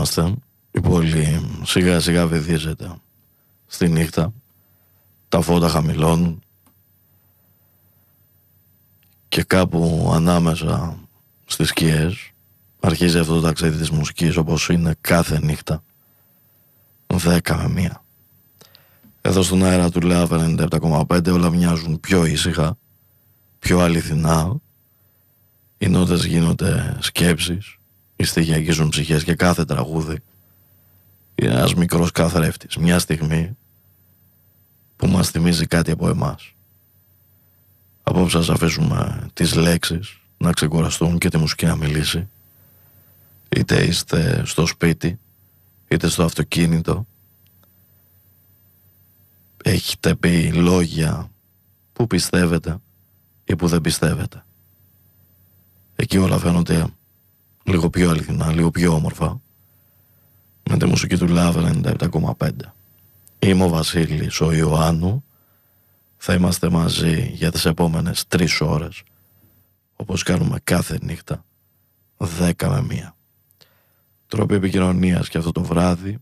είμαστε. Η πόλη σιγά σιγά βυθίζεται στη νύχτα. Τα φώτα χαμηλώνουν. Και κάπου ανάμεσα στις σκιές αρχίζει αυτό το ταξίδι της μουσικής, όπως είναι κάθε νύχτα 10 με 1. Εδώ στον αέρα του Love 97,5 όλα μοιάζουν πιο ήσυχα, πιο αληθινά. Οι νότες γίνονται σκέψεις, οι στίχοι αγγίζουν ψυχές και κάθε τραγούδι είναι ένας μικρός καθρέφτης, μια στιγμή που μας θυμίζει κάτι από εμάς. Απόψε σας αφήσουμε τις λέξεις να ξεκουραστούν και τη μουσική να μιλήσει. Είτε είστε στο σπίτι, είτε στο αυτοκίνητο. Έχετε πει λόγια που πιστεύετε ή που δεν πιστεύετε. Εκεί όλα φαίνονται λίγο πιο αληθινά, λίγο πιο όμορφα. Με τη μουσική του Love 97,5. Είμαι ο Βασίλης ο Ιωάννου. Θα είμαστε μαζί για τις επόμενες 3 ώρες, όπως κάνουμε κάθε νύχτα 10 με 1. Τρόποι επικοινωνίας και αυτό το βράδυ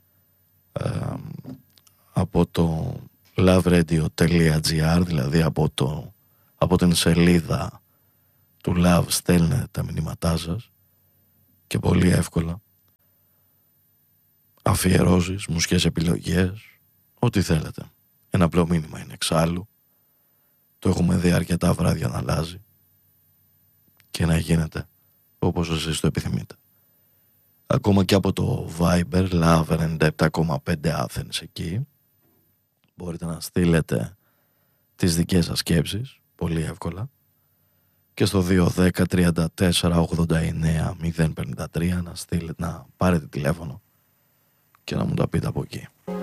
από το loveradio.gr, δηλαδή από την σελίδα του Love στέλνετε τα μηνύματά σας και πολύ εύκολα. Αφιερώσεις, μουσικές επιλογές, ό,τι θέλετε. Ένα απλό μήνυμα είναι εξάλλου. Το έχουμε δει αρκετά βράδια να αλλάζει και να γίνεται όπως εσείς το επιθυμείτε. Ακόμα και από το Viber Love 97,5 Athens εκεί μπορείτε να στείλετε τις δικές σας σκέψεις πολύ εύκολα και στο 210 34 89 053 να πάρετε τηλέφωνο και να μου τα πείτε από εκεί.